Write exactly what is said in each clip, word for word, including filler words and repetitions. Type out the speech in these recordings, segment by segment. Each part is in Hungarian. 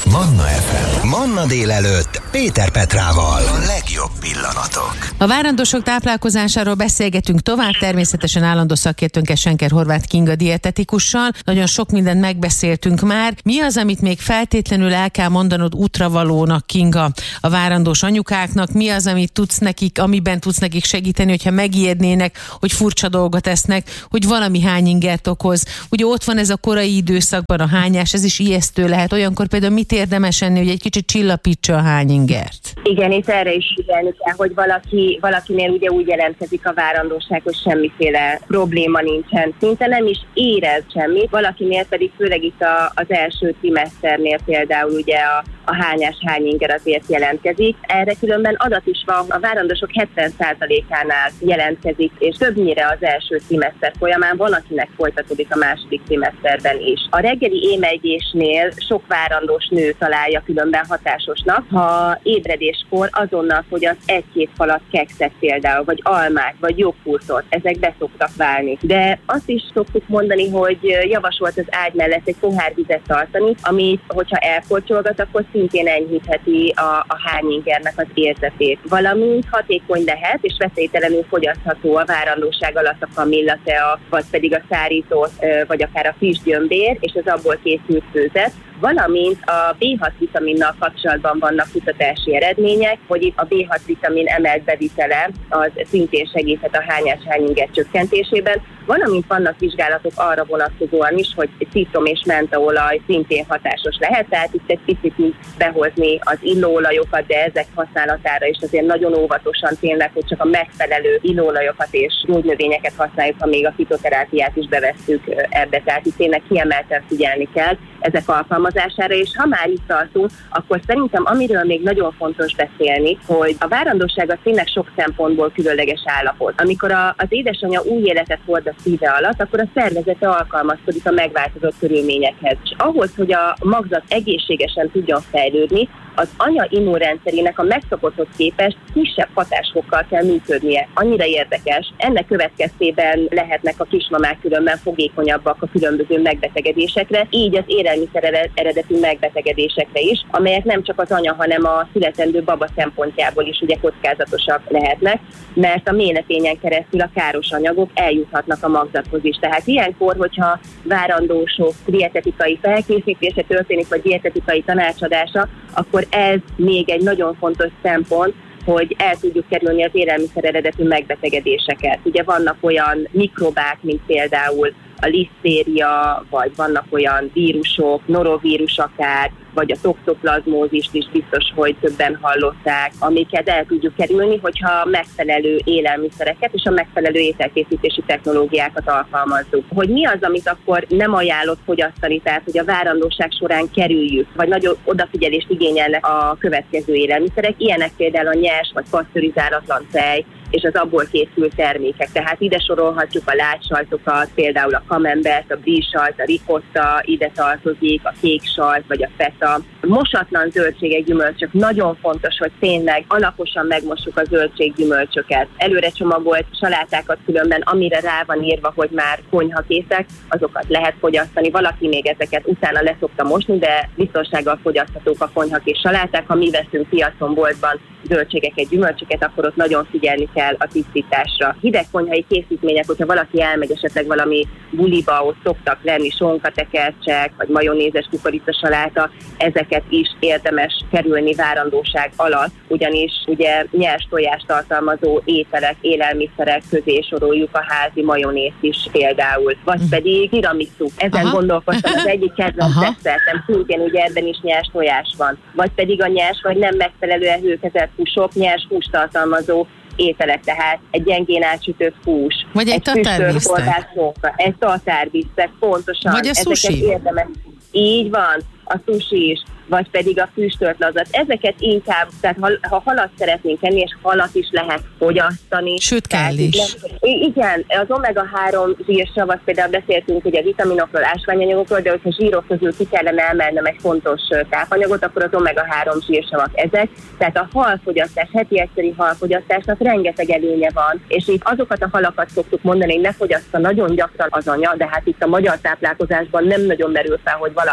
Manna ef em. Manna délelőtt Péter Petrával. A legjobb pillanatok. A várandosok táplálkozásáról beszélgetünk tovább, természetesen állandó szakértőnkkel, Senker Horváth Kinga dietetikussal. Nagyon sok mindent megbeszéltünk már. Mi az, amit még feltétlenül el kell mondanod útravalónak, Kinga, a várandós anyukáknak? Mi az, amit tudsz nekik, amiben tudsz nekik segíteni, hogyha megijednének, hogy furcsa dolgot esznek, hogy valami hányingert okoz? Ugye ott van ez a korai időszakban a hányás, ez is ijesztő lehet. Olyankor például mit érdemes enni, hogy egy kicsit csillapítsa a hányingert? Igen, és erre is figyelni kell, hogy valaki, valakinél ugye úgy jelentkezik a várandóság, hogy semmiféle probléma nincsen. Szinte nem is érez semmit, valakinél pedig főleg itt a, az első trimeszternél például ugye a, a hányás hányinger azért jelentkezik. Erre különben adat is van, a várandosok hetven százalékánál jelentkezik, és többnyire az első trimeszter folyamán, van, akinek folytatódik a második trimeszterben is. A reggeli émelygésnél sok várandós nő találja különben hatásosnak, ha ébredéskor azonnal fogyaszt egy-két falat kekszet például, vagy almát, vagy joghurtot, ezek be szoktak válni. De azt is szoktuk mondani, hogy javasolt az ágy mellett egy pohár vizet tartani, amit, hogyha elkortyolgat, akkor szintén enyhítheti a, a hányingernek az érzetét. Valamint hatékony lehet, és veszélytelenül fogyasztható a várandóság alatt a kamillatea, vagy pedig a szárított, vagy akár a füstgyömbér, és az abból készült főzet, valamint a bé hat vitaminnal kapcsolatban vannak kutatási eredmények, hogy itt a bé hat vitamin emelt bevitele az szintén segíthet a hányás-hányinger csökkentésében, valamint vannak vizsgálatok arra vonatkozóan is, hogy citrom és mentaolaj szintén hatásos lehet, tehát itt egy picit behozni az illóolajokat, de ezek használatára is azért nagyon óvatosan tényleg, hogy csak a megfelelő illóolajokat és gyógynövényeket használjuk, ha még a fitoterápiát is bevesszük ebbe, tehát itt tényleg kiemelten figyelni kell ezek alkalmazására, és ha már itt tartunk, akkor szerintem amiről még nagyon fontos beszélni, hogy a várandóság az tényleg sok szempontból különleges állapot. Amikor a, az édesanyja új életet hord a szíve alatt, akkor a szervezete alkalmazkodik a megváltozott körülményekhez. És ahhoz, hogy a magzat egészségesen tudjon fejlődni, az anya immunrendszerének a megszokotthoz képest kisebb hatásfokkal kell működnie. Annyira érdekes. Ennek következtében lehetnek a kismamák különben fogékonyabbak a különböző megbetegedésekre, így az élelmiszer eredetű megbetegedésekre is, amelyek nem csak az anya, hanem a születendő baba szempontjából is ugye kockázatosak lehetnek, mert a mélepényen keresztül a káros anyagok eljuthatnak a magzathoz is. Tehát ilyenkor, hogyha várandósok dietetikai felkészítése történik, vagy dietetikai tanácsadása, akkor ez még egy nagyon fontos szempont, hogy el tudjuk kerülni az élelmiszer eredetű megbetegedéseket. Ugye vannak olyan mikrobák, mint például a lisztéria, vagy vannak olyan vírusok, norovírus akár, vagy a toxoplazmózist is biztos, hogy többen hallották, amiket el tudjuk kerülni, hogyha megfelelő élelmiszereket és a megfelelő ételkészítési technológiákat alkalmazzuk. Hogy mi az, amit akkor nem ajánlott fogyasztani, tehát hogy a várandóság során kerüljük, vagy nagyon odafigyelést igényelnek a következő élelmiszerek, ilyenek például a nyers vagy pasztörizálatlan tej, és az abból készült termékek. Tehát ide sorolhatjuk a lágysajtokat, például a camembert, a brie salt, a ricotta, ide tartozik a kék salt, vagy a feta. Mosatlan zöldségek, gyümölcsök. Nagyon fontos, hogy tényleg alaposan megmossuk a zöldséggyümölcsöket. Előre csomagolt salátákat különben, amire rá van írva, hogy már konyhakészek, azokat lehet fogyasztani. Valaki még ezeket utána leszokta mosni, de biztonsággal fogyaszthatók a konyhakész saláták. Ha mi veszünk piacon, boltban zöldségeket, gyümölcsöket, akkor ott nagyon figyelni kell a tisztításra. Hideg konyhai készítmények, hogyha valaki elmegy esetleg valami buliba, ott szoktak lenni sonkatekercsek, vagy majonézes kukoricasaláta, ezeket is érdemes kerülni várandóság alatt, ugyanis ugye nyers tojást tartalmazó ételek, élelmiszerek közé soroljuk a házi majonézt is például, vagy pedig tiramisu. Ezen Aha. gondolkoztam, az egyik kedvenc desszertem, szintén ugye ebben is nyers tojás van, vagy pedig a nyers vagy nem megfelelően hőkezelt húsok, nyers húst tartalmazó ételek, tehát egy gyengén átsütött hús. Vagy egy, egy tatárbisztek. Egy tatárbisztek, pontosan. Vagy a sushi. Érdemes. Így van, a sushi is, vagy pedig a füstölt lazat. Ezeket inkább, tehát ha, ha halat szeretnénk enni, és halat is lehet fogyasztani. Sőt, kell is. Nem, igen, az omega három zsírsavat, például beszéltünk ugye a vitaminokról, ásványanyagokról, de hogyha zsírok közül ki kellene emelnem egy fontos tápanyagot, akkor az omega három zsírsavak ezek. Tehát a halfogyasztás, heti egyszeri halfogyasztásnak rengeteg előnye van, és itt azokat a halakat szoktuk mondani, hogy ne fogyassza nagyon gyakran az anya, de hát itt a magyar táplálkozásban nem nagyon merül fel, hogy valaki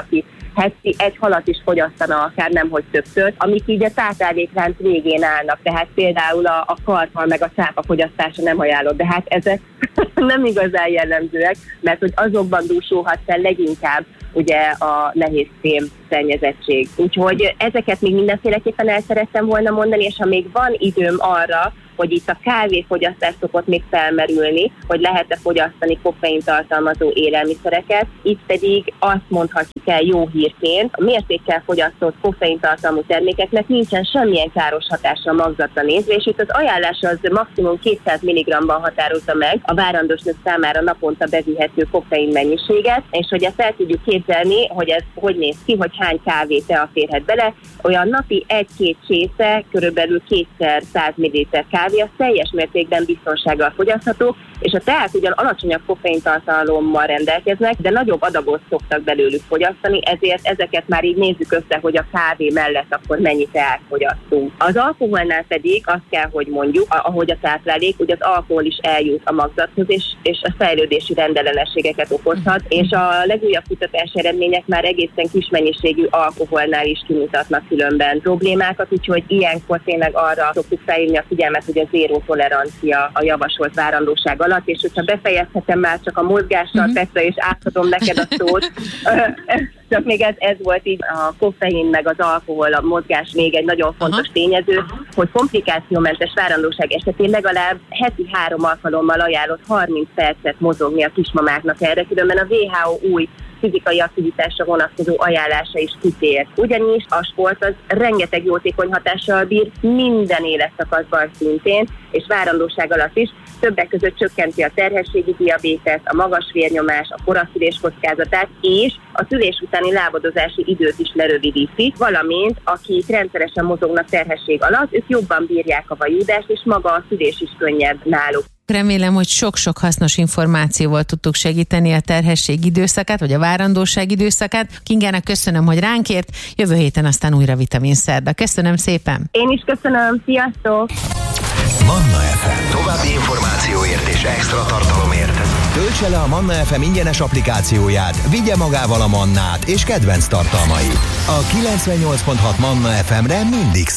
heti egy halat is fogyasztana, akár nemhogy többször, amik így a tápláléklánc végén állnak, tehát például a, a karhal meg a cápa fogyasztása nem ajánlott, de hát ezek nem igazán jellemzőek, mert hogy azokban dúsulhat fel leginkább ugye a nehézfém szennyezettség. Úgyhogy ezeket még mindenféleképpen el szerettem volna mondani, és ha még van időm arra, hogy itt a kávéfogyasztás szokott még felmerülni, hogy lehet-e fogyasztani koffein tartalmazó élelmiszereket, itt pedig azt mondhatjuk el jó hírként, a mértékkel fogyasztott koffein tartalmú termékeknek nincsen semmilyen káros hatása a magzatra nézve, és itt az ajánlás az maximum kétszáz milligrammban határozza meg a várandós nők számára naponta bevihető koffein mennyiséget, és hogy ezt el tudjuk képzelni, hogy ez hogy néz ki, hogy hány kávé tea férhet bele, olyan napi egy-két csésze, körülbelül kétszer száz milliliter kávé, az teljes mértékben biztonsággal fogyasztható, és a teák ugyan alacsonyabb koffein tartalommal rendelkeznek, de nagyobb adagot szoktak belőlük fogyasztani, ezért ezeket már így nézzük össze, hogy a kávé mellett akkor mennyi teát fogyasztunk. Az alkoholnál pedig azt kell, hogy mondjuk, ahogy a táplálék, ugye az alkohol is eljut a magzathoz, és, és a fejlődési rendellenességeket okozhat, és a legújabb kutatási eredmények már egészen kis mennyiségű alkoholnál is kimutatnak különben problémákat, úgyhogy ilyenkor tényleg arra szoktuk felhívni a figyelmet, hogy a zéró tolerancia a javasolt várandóság alatt, és hogyha befejezhetem már csak a mozgással, uh-huh. Petra, és átadom neked a szót. Csak még ez, ez volt így a koffein meg az alkohol, a mozgás még egy nagyon fontos uh-huh. tényező, hogy komplikációmentes várandóság esetén legalább heti három alkalommal ajánlott harminc percet mozogni a kismamáknak erre, különben a dupla vé há ó új fizikai aktivitásra vonatkozó ajánlása is kitér. Ugyanis a sport az rengeteg jótékony hatással bír minden életszakaszban szintén, és várandóság alatt is, többek között csökkenti a terhességi diabétest, a magas vérnyomás, a koraszülés kockázatát, és a szülés utáni lábadozási időt is lerövidíti, valamint akik rendszeresen mozognak terhesség alatt, ők jobban bírják a vajúdást, és maga a szülés is könnyebb náluk. Remélem, hogy sok-sok hasznos információval tudtuk segíteni a terhesség időszakát, vagy a várandóság időszakát. Kingának köszönöm, hogy ránk ért. Jövő héten aztán újra Vitamin Szerda. Köszönöm szépen! Én is köszönöm, sziasztok! Manna ef em. További információért és extra tartalomért töltse le a Manna ef em ingyenes applikációját, vigye magával a Mannát és kedvenc tartalmait. A kilencvennyolc pont hat Manna ef emre mindig